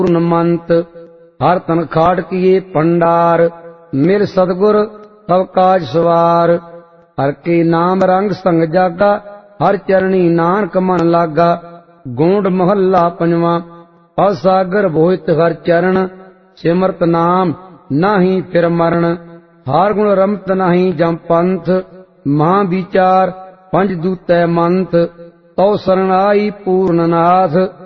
पूर्णमंत। हर तन खाड़ किए भंडार, मिल सतगुर सब काज सवार। हर के नाम रंग संग जागा, हर चरणी नानक मन लागा। गोंड महला पंजवा। असागर भोहित हर चरण, सिमरत नाम नाही फिर मरण। हार गुण रमत नाही जम पंथ, महाविचार पंच दूतै मंथ। तौ शरण आई पूर्णनाथ,